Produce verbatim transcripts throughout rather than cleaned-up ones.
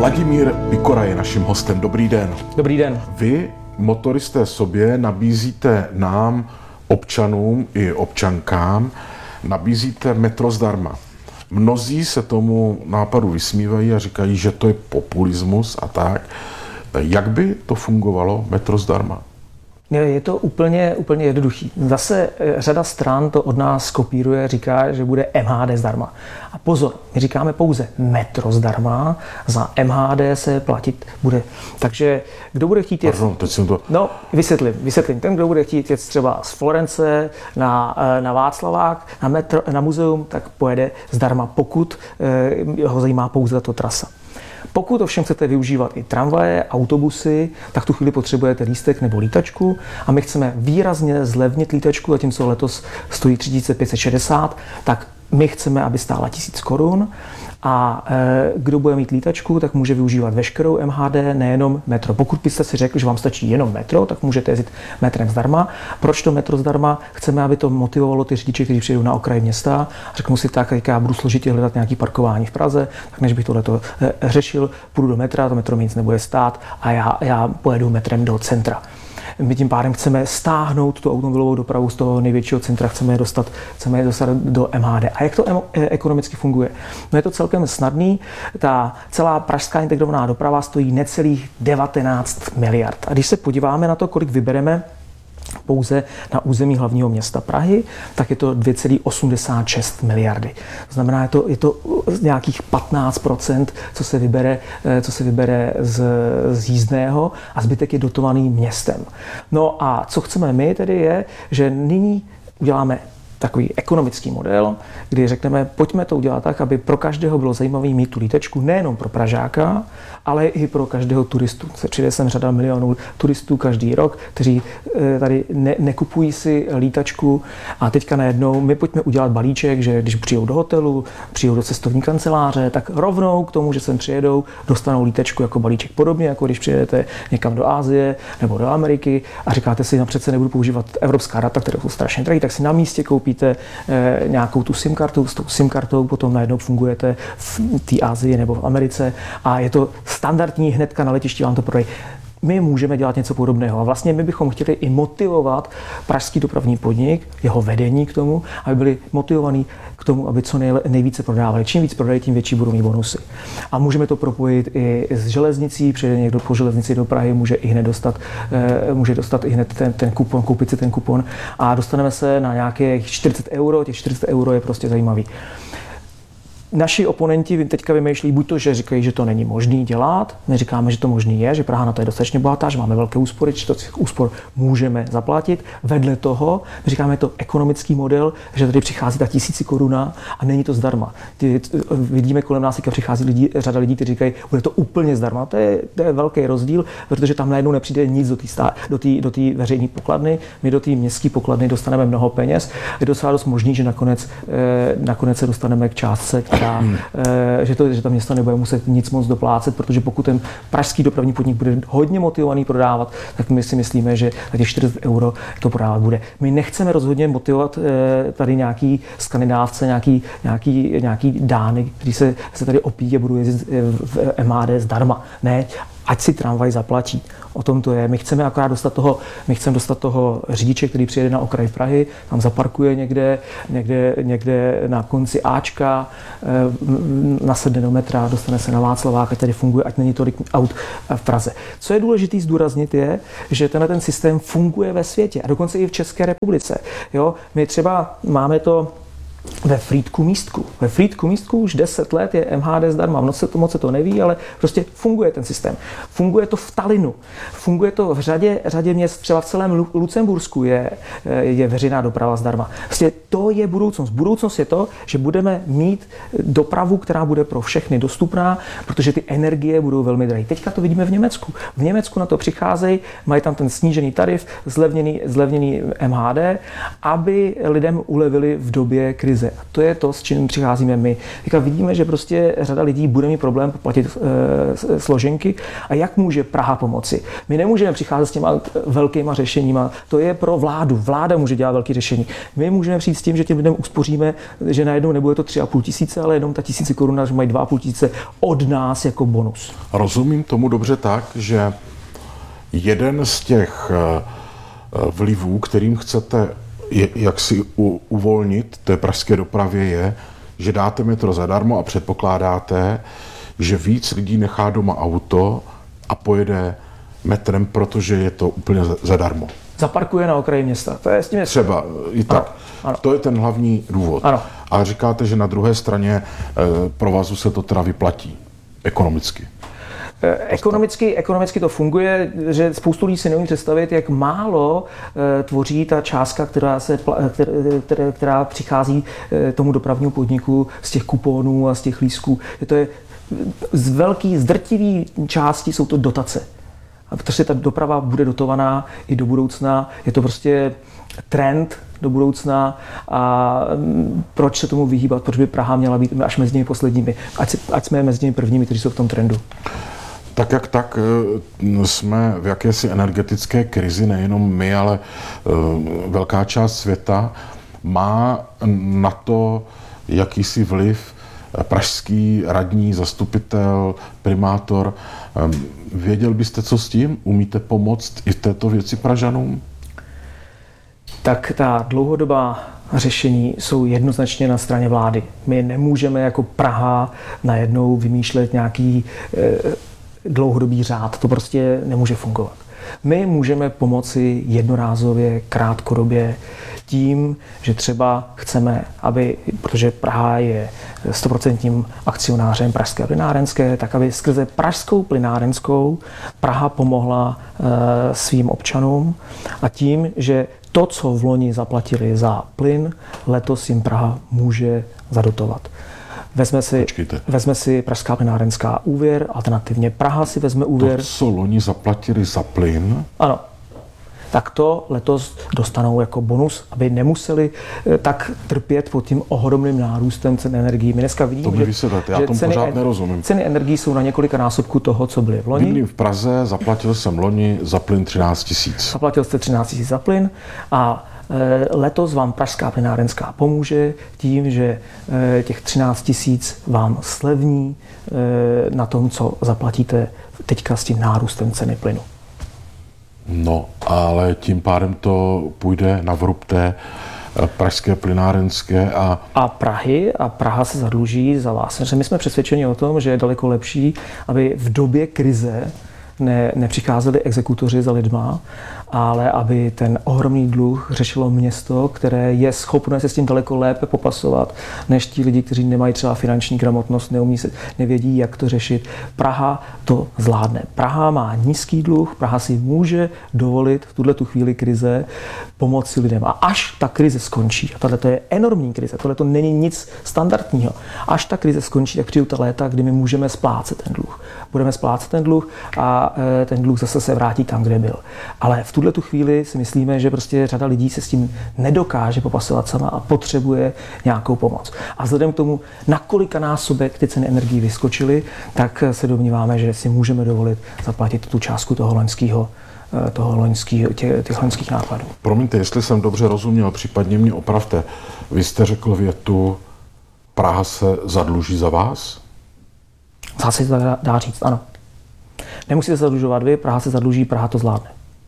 Vladimír Pikora je naším hostem. Dobrý den. Dobrý den. Vy, motoristé, sobě nabízíte nám, občanům i občankám, nabízíte metro zdarma. Mnozí se tomu nápadu vysmívají a říkají, že to je populismus a tak. Jak by to fungovalo, metro zdarma? Je to úplně, úplně jednoduchý. Zase řada stran to od nás kopíruje, říká, že bude M H D zdarma. A pozor, my říkáme pouze metro zdarma, za M H D se platit bude. Takže kdo bude chtít jet... Pardon, teď jsem to... No, vysvětlím, vysvětlím. Ten, kdo bude chtít jet třeba z Florence na, na Václavák, na, metro, na muzeum, tak pojede zdarma, pokud eh, ho zajímá pouze tato trasa. Pokud ovšem chcete využívat i tramvaje, autobusy, tak tu chvíli potřebujete lístek nebo lítačku a my chceme výrazně zlevnit lítačku, zatímco letos stojí tři tisíce pět set šedesát, tak my chceme, aby stála tisíc korun. A e, kdo bude mít lítačku, tak může využívat veškerou M H D, nejenom metro. Pokud byste si řekli, že vám stačí jenom metro, tak můžete jezdit metrem zdarma. Proč to metro zdarma? Chceme, aby to motivovalo ty řidiče, kteří přijedou na okraj města. Řeknu si tak, jak já budu složitě hledat nějaké parkování v Praze, tak než bych tohleto e, řešil, půjdu do metra, to metro mi nic nebude stát a já, já pojedu metrem do centra. My tím pádem chceme stáhnout tu automobilovou dopravu z toho největšího centra, chceme je dostat, chceme je dostat do M H D. A jak to em, ekonomicky funguje? No je to celkem snadný. Ta celá pražská integrovaná doprava stojí necelých devatenáct miliard. A když se podíváme na to, kolik vybereme pouze na území hlavního města Prahy, tak je to dvě celé osmdesát šest miliardy. To znamená, je to, je to nějakých patnáct procent, co se vybere, co se vybere z, z jízdného a zbytek je dotovaný městem. No a co chceme my tedy je, že nyní uděláme takový ekonomický model, kdy řekneme, pojďme to udělat tak, aby pro každého bylo zajímavé mít tu lítačku, nejenom pro Pražáka, ale i pro každého turistu. Se přijde sem řada milionů turistů každý rok, kteří tady ne, nekupují si lítačku a teďka najednou my pojďme udělat balíček, že když přijdou do hotelu, přijdou do cestovní kanceláře, tak rovnou k tomu, že sem přijedou, dostanou lítačku jako balíček, podobně jako když přijedete někam do Asie nebo do Ameriky a říkáte si, no přece nebudu používat evropská data, které jsou strašně drahé, tak si na místě koupí E, nějakou tu SIM kartu, s tou SIM kartou potom najednou fungujete v té Asii nebo v Americe a je to standardní, hnedka na letišti vám to prodají. My můžeme dělat něco podobného a vlastně my bychom chtěli i motivovat pražský dopravní podnik, jeho vedení k tomu, aby byli motivovaní k tomu, aby co nejle, nejvíce prodávali. Čím víc prodají, tím větší budou mít bonusy. A můžeme to propojit i s železnicí, přijde někdo po železnici do Prahy, může i hned dostat, e, může dostat i hned ten, ten kupon, koupit si ten kupon a dostaneme se na nějakých čtyřicet euro, těch čtyřicet euro je prostě zajímavý. Naši oponenti teďka vymýšlí buď to, že říkají, že to není možný dělat, my říkáme, že to možný je, že Praha na to je dostatečně bohatá, že máme velké úspory, že to těch úspor můžeme zaplatit. Vedle toho, my říkáme, je to ekonomický model, že tady přichází ta tisíci koruna a není to zdarma. Ty, vidíme kolem nás, jak přichází lidi, řada lidí, kteří říkají, bude to úplně zdarma. To je, to je velký rozdíl, protože tam najednou nepřijde nic do té do té do té veřejné pokladny, my do té městské pokladny dostaneme mnoho peněz. Je docela dost možný, že nakonec, eh, nakonec se dostaneme k částce, Hmm. Že, to, že ta města nebude muset nic moc doplácet, protože pokud ten pražský dopravní podnik bude hodně motivovaný prodávat, tak my si myslíme, že na těch čtyřicet euro to prodávat bude. My nechceme rozhodně motivovat tady nějaký skandinávce, nějaký, nějaký, nějaký Dány, kteří se, se tady opíjí a budou jezdit v M H D zdarma. Ne, ať si tramvaj zaplatí. O tom to je. My chceme akorát dostat toho, my chceme dostat toho řidiče, který přijede na okraj Prahy, tam zaparkuje někde, někde, někde na konci Ačka, nasedne do metra, dostane se na Václavák, ať tady funguje, ať není tolik aut v Praze. Co je důležité zdůraznit je, že tenhle ten systém funguje ve světě a dokonce i v České republice. Jo? My třeba máme to ve Frýdku Místku. Ve Frýdku Místku už deset let je M H D zdarma. Moc se to, moc se to neví, ale prostě funguje ten systém. Funguje to v Talinu. Funguje to v řadě, řadě měst, třeba v celém Lucembursku je, je veřejná doprava zdarma. Prostě to je budoucnost. Budoucnost je to, že budeme mít dopravu, která bude pro všechny dostupná, protože ty energie budou velmi drahé. Teďka to vidíme v Německu. V Německu na to přicházejí, mají tam ten snížený tarif, zlevněný, zlevněný M H D, aby lidem ulevili v době krize krize. A to je to, s čím přicházíme my. Teďka vidíme, že prostě řada lidí bude mít problém platit e, složenky a jak může Praha pomoci. My nemůžeme přicházet s těma velkýma řešeníma. To je pro vládu. Vláda může dělat velké řešení. My můžeme přijít s tím, že těm lidem uspoříme, že najednou nebude to tři a půl tisíce, ale jenom ta tisíci korun, že mají dva a půl tisíce od nás jako bonus. Rozumím tomu dobře tak, že jeden z těch vlivů, kterým chcete jak si u, uvolnit té pražské dopravě, je, že dáte metro zadarmo a předpokládáte, že víc lidí nechá doma auto a pojede metrem, protože je to úplně zadarmo. Zaparkuje na okraji města. To je s tím třeba i tak. Ano, ano. To je ten hlavní důvod. Ano. A říkáte, že na druhé straně e, provazu se to teda vyplatí ekonomicky. Ekonomicky, ekonomicky to funguje, že spoustu lidí si neumí představit, jak málo e, tvoří ta částka, která, se, která, která přichází e, tomu dopravnímu podniku z těch kuponů a z těch lístků. To je z velký, z drtivý části jsou to dotace. A protože ta doprava bude dotovaná i do budoucna, je to prostě trend do budoucna a proč se tomu vyhýbat, proč by Praha měla být až mezi těmi posledními, ať, ať jsme mezi těmi prvními, kteří jsou v tom trendu. Tak jak tak jsme v jakési energetické krizi, nejenom my, ale velká část světa. Má na to jakýsi vliv pražský radní, zastupitel, primátor. Věděl byste, co s tím? Umíte pomoct i v této věci Pražanům? Tak ta dlouhodobá řešení jsou jednoznačně na straně vlády. My nemůžeme jako Praha najednou vymýšlet nějaký eh, dlouhodobý řád. To prostě nemůže fungovat. My můžeme pomoci jednorázově, krátkodobě tím, že třeba chceme, aby, protože Praha je stoprocentním akcionářem Pražské plynárenské, tak aby skrze Pražskou plynárenskou Praha pomohla e, svým občanům a tím, že to, co v loni zaplatili za plyn, letos jim Praha může zadotovat. Vezme si, vezme si Pražská plynárenská úvěr, alternativně Praha si vezme úvěr. To, co loni zaplatili za plyn? Ano. Tak to letos dostanou jako bonus, aby nemuseli tak trpět pod tím ohromným nárůstem cen energií. My dneska vidíme, to že, já že tomu ceny, pořád nerozumím. Ceny energií jsou na několika násobku toho, co byly v loni. Bydlím v Praze, zaplatil jsem loni za plyn třináct tisíc. Zaplatil jste třináct tisíc za plyn a letos vám Pražská plynárenská pomůže tím, že těch třináct tisíc vám slevní na tom, co zaplatíte teďka s tím nárůstem ceny plynu. No, ale tím pádem to půjde na vrub té Pražské plynárenské a... A Prahy a Praha se zadluží za vás. My jsme přesvědčeni o tom, že je daleko lepší, aby v době krize ne, nepřicházeli exekutoři za lidma, ale aby ten ohromný dluh řešilo město, které je schopné se s tím daleko lépe popasovat, než ti lidi, kteří nemají třeba finanční gramotnost, neumí se, nevědí, jak to řešit. Praha to zvládne. Praha má nízký dluh, Praha si může dovolit v tuhle tu chvíli krize pomoci lidem. A až ta krize skončí, a tohle to je enormní krize, tohle to není nic standardního, až ta krize skončí, tak přijdou ta léta, kdy my můžeme splácet ten dluh. Budeme splácet ten dluh a ten dluh zase se vrátí tam, kde byl. Ale v tuhle tu chvíli si myslíme, že prostě řada lidí se s tím nedokáže popasovat sama a potřebuje nějakou pomoc. A vzhledem k tomu, na kolika násobek ty ceny energií vyskočily, tak se domníváme, že si můžeme dovolit zaplatit tu částku toho loňského toho loňského, těch, těch loňských nákladů. Promiňte, jestli jsem dobře rozuměl, případně mě opravte. Vy jste řekl větu, Praha se zadluží za vás? Zase se to dá, dá říct, ano. Nemusíte se zadlužovat vy, Praha se zadluží, Praha to zvládne.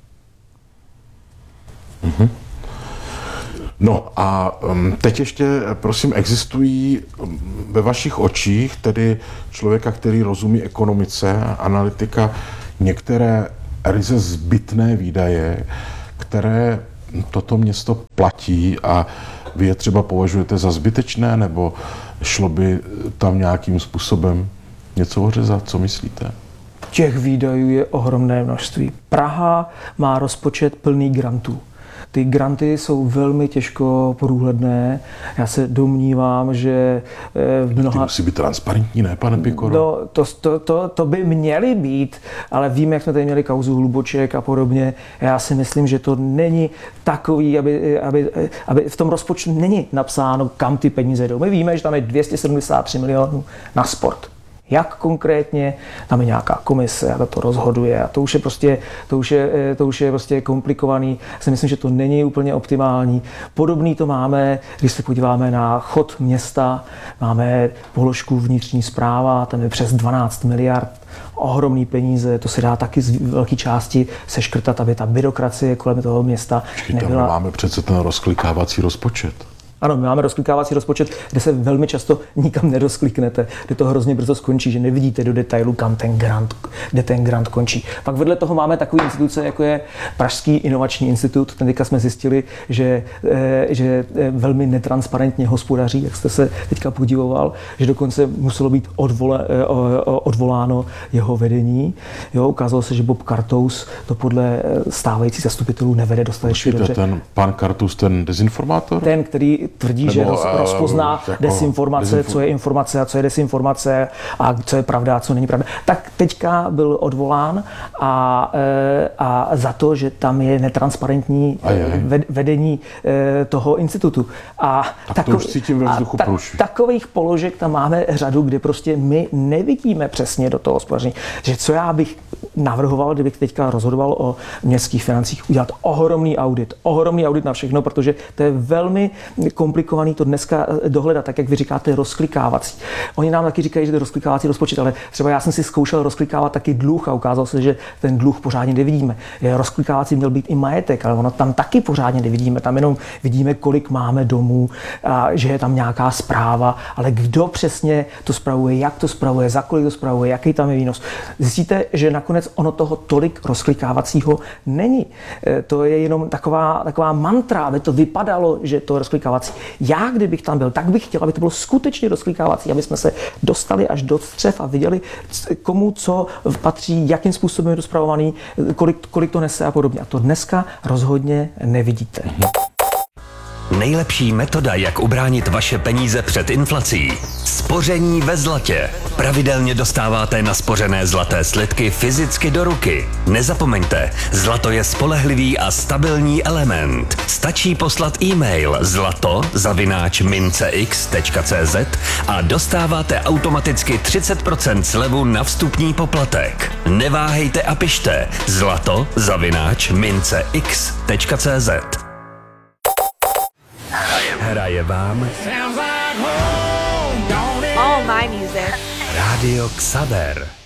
Mhm. No a um, teď ještě, prosím, existují ve vašich očích, tedy člověka, který rozumí ekonomice, analytika, některé ryze zbytné výdaje, které toto město platí a vy je třeba považujete za zbytečné, nebo šlo by tam nějakým způsobem něco ořezat? Co myslíte? Těch výdajů je ohromné množství. Praha má rozpočet plný grantů. Ty granty jsou velmi těžko průhledné. Já se domnívám, že v mnoha... Ty musí být transparentní, ne, pane Pikoro? No, to, to, to, to by měly být, ale víme, jak jsme tady měli kauzu Hluboček a podobně. Já si myslím, že to není takový, aby, aby, aby v tom rozpočtu není napsáno, kam ty peníze jdou. My víme, že tam je dvě stě sedmdesát tři milionů na sport. Jak konkrétně, tam je nějaká komise a to rozhoduje a to už je prostě, to už je, to už je prostě komplikovaný. Já si myslím, že to není úplně optimální. Podobný to máme, když se podíváme na chod města, máme položku vnitřní správa, tam je přes dvanáct miliard, ohromný peníze, to se dá taky z velké části seškrtat, aby ta byrokracie kolem toho města Počkejte, nebyla... máme přece ten rozklikávací rozpočet. Ano, my máme rozklikávací rozpočet, kde se velmi často nikam nerozkliknete, kde to hrozně brzo skončí, že nevidíte do detailu, kam ten grant, kde ten grant končí. Pak vedle toho máme takové instituce, jako je Pražský inovační institut. Ten teďka jsme zjistili, že, že velmi netransparentně hospodaří, jak jste se teďka podívoval, že dokonce muselo být odvola, odvoláno jeho vedení. Jo, ukázalo se, že Bob Kartous to podle stávajících zastupitelů nevede dostatečně dobře. Ten pan Kartous, ten dezinformátor? Ten, který tvrdí, Nebo, že roz, uh, rozpozná jako desinformace, dezinfo- co je informace a co je desinformace a co je pravda a co není pravda. Tak teďka byl odvolán a, a za to, že tam je netransparentní je. vedení toho institutu. A, tak tako, to už cítím ve vzduchu ta, průšvih. Takových položek tam máme řadu, kde prostě my nevidíme přesně do toho hospodaření. Že co já bych navrhoval, kdybych teďka rozhodoval o městských financích, udělat ohromný audit. Ohromný audit na všechno, protože to je velmi komplikovaný to dneska dohledat, tak jak vy říkáte, rozklikávací. Oni nám taky říkají, že to je rozklikávací rozpočet, ale třeba já jsem si zkoušel rozklikávat taky dluh a ukázalo se, že ten dluh pořádně nevidíme. Rozklikávací měl být i majetek, ale ono tam taky pořádně nevidíme. Tam jenom vidíme, kolik máme domů, a že je tam nějaká správa, ale kdo přesně to spravuje, jak to spravuje, za kolik to spravuje, jaký tam je výnos. Zjistíte, že nakonec ono toho tolik rozklikávacího není. To je jenom taková, taková mantra, aby to vypadalo, že to je rozklikávací. Já, kdybych tam byl, tak bych chtěl, aby to bylo skutečně rozklikávací, aby jsme se dostali až do střev a viděli, komu co patří, jakým způsobem je to spravovaný, kolik, kolik to nese a podobně. A to dneska rozhodně nevidíte. Nejlepší metoda, jak ubránit vaše peníze před inflací. Spoření ve zlatě. Pravidelně dostáváte naspořené zlaté slitky fyzicky do ruky. Nezapomeňte, zlato je spolehlivý a stabilní element. Stačí poslat e-mail zlato zavináč mincex tečka cz a dostáváte automaticky třicet procent slevu na vstupní poplatek. Neváhejte a pište zlato zavináč mincex tečka cz. Hraje vám All my music. Rádio Xaver.